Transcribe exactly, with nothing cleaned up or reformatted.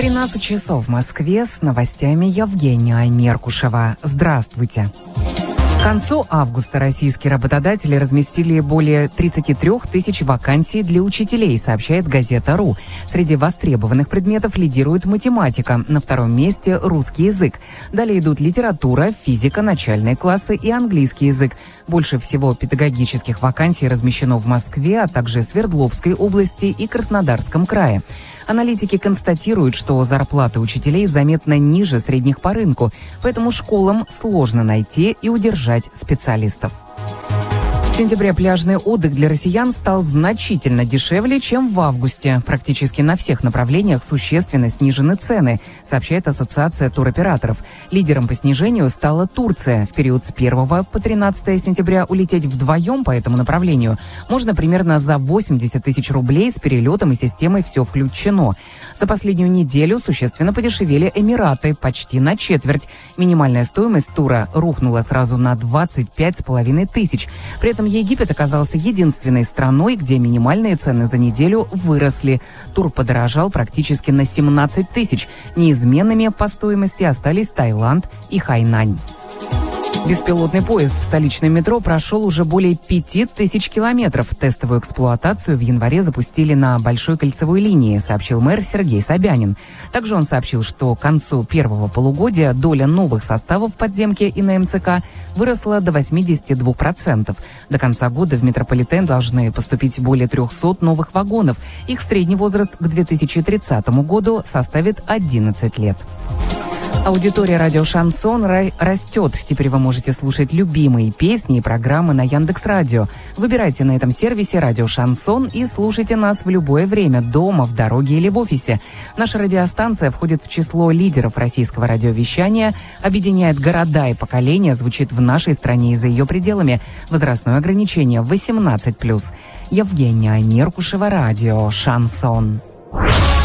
тринадцать часов в Москве, с новостями Евгения Меркушева. Здравствуйте. К концу августа российские работодатели разместили более тридцать три тысячи вакансий для учителей, сообщает газета РУ. Среди востребованных предметов лидирует математика, на втором месте русский язык. Далее идут литература, физика, начальные классы и английский язык. Больше всего педагогических вакансий размещено в Москве, а также Свердловской области и Краснодарском крае. Аналитики констатируют, что зарплаты учителей заметно ниже средних по рынку, поэтому школам сложно найти и удержать специалистов. В сентябре пляжный отдых для россиян стал значительно дешевле, чем в августе. Практически на всех направлениях существенно снижены цены, сообщает Ассоциация туроператоров. Лидером по снижению стала Турция. В период с первого по тринадцатое сентября улететь вдвоем по этому направлению можно примерно за восемьдесят тысяч рублей с перелетом и системой «Все включено». За последнюю неделю существенно подешевели Эмираты, почти на четверть. Минимальная стоимость тура рухнула сразу на двадцать пять с половиной тысяч. При этом Египет оказался единственной страной, где минимальные цены за неделю выросли. Тур подорожал практически на семнадцать тысяч. Неизменными по стоимости остались Таиланд и Хайнань. Беспилотный поезд в столичном метро прошел уже более пяти тысяч километров. Тестовую эксплуатацию в январе запустили на Большой кольцевой линии, сообщил мэр Сергей Собянин. Также он сообщил, что к концу первого полугодия доля новых составов в подземке и на эм цэ ка выросла до восьмидесяти двух процентов. До конца года в метрополитен должны поступить более трехсот новых вагонов. Их средний возраст к две тысячи тридцатому году составит одиннадцать лет. Аудитория радио «Шансон» растет. Теперь вы можете слушать любимые песни и программы на Яндекс.Радио. Выбирайте на этом сервисе «Радио Шансон» и слушайте нас в любое время, дома, в дороге или в офисе. Наша радиостанция входит в число лидеров российского радиовещания, объединяет города и поколения, звучит в нашей стране и за ее пределами. Возрастное ограничение восемнадцать плюс. Евгения Меркушева, радио «Шансон».